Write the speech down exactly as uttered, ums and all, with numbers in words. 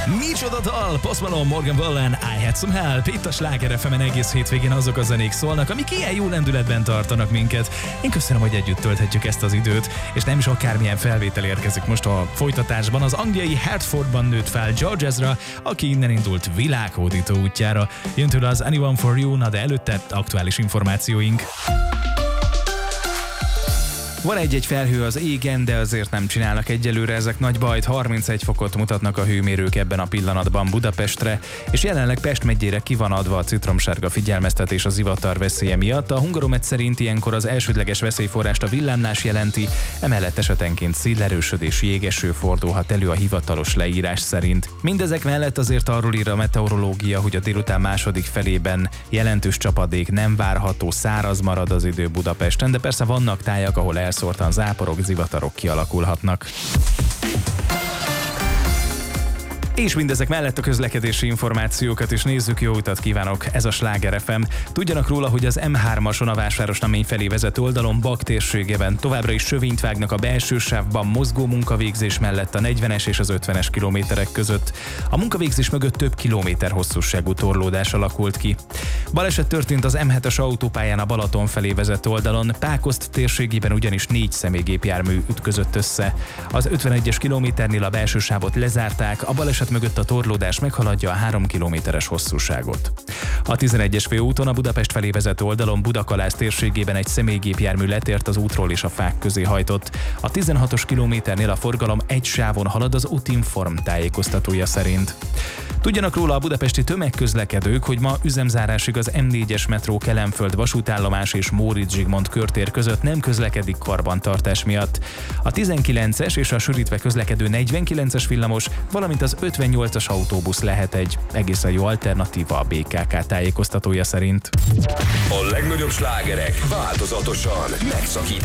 Micsoda dal! Post Malone, Morgan Wallen, I Had Some Help. Itt a Sláger ef emen egész hétvégén azok a zenék szólnak, amik ilyen jó lendületben tartanak minket. Én köszönöm, hogy együtt tölthetjük ezt az időt, és nem is akármilyen felvétel érkezik most a folytatásban. Az angliai Hertfordban nőtt fel George Ezra, aki innen indult világhódító útjára. Jön tőle az Anyone For You, na de előtte aktuális információink. Van egy-egy felhő az égen, de azért nem csinálnak egyelőre ezek nagy bajt. harmincegy fokot mutatnak a hőmérők ebben a pillanatban Budapestre, és jelenleg Pest megyére ki van adva a citromsárga figyelmeztetés a zivatar veszélye miatt. A Hungaromet szerint ilyenkor az elsődleges veszélyforrást a villámlás jelenti, emellett esetenként szélerősödés, jégeső fordulhat elő a hivatalos leírás szerint. Mindezek mellett azért arról ír a meteorológia, hogy a délután második felében jelentős csapadék nem várható, száraz marad az idő Budapesten, de persze vannak tájak, ahol el szórtan záporok, zivatarok kialakulhatnak. És mindezek mellett a közlekedési információkat is nézzük, jó utat kívánok, ez a Sláger ef em. Tudjanak róla, hogy az em hármason a Vásárosnamény felé vezető oldalon Bak térségében továbbra is sövényt vágnak a belső sávban mozgó munkavégzés mellett a negyvenes és az ötvenes kilométerek között. A munkavégzés mögött több kilométer hosszúságú torlódás alakult ki. Baleset történt az em hetes autópályán a Balaton felé vezető oldalon, Pákozd térségében ugyanis négy személygépjármű ütközött össze. Az ötvenegyes kilométernél a belső sávot lezárták, a baleset mögött a torlódás meghaladja a három kilométeres hosszúságot. A tizenegyes főúton a Budapest felé vezető oldalon Budakalász térségében egy személygépjármű letért az útról és a fák közé hajtott. A tizenhatos kilométernél a forgalom egy sávon halad az Utinform tájékoztatója szerint. Tudjanak róla a budapesti tömegközlekedők, hogy ma üzemzárásig az em négyes metró Kelenföld vasútállomás és Móricz Zsigmond körtér között nem közlekedik karbantartás miatt. A tizenkilences és a sűrítve közlekedő negyvenkilences villamos, valamint az ötvennyolcas autóbusz lehet egy egészen jó alternatíva a bé ká ká tájékoztatója szerint. A legnagyobb slágerek változatosan megszakítják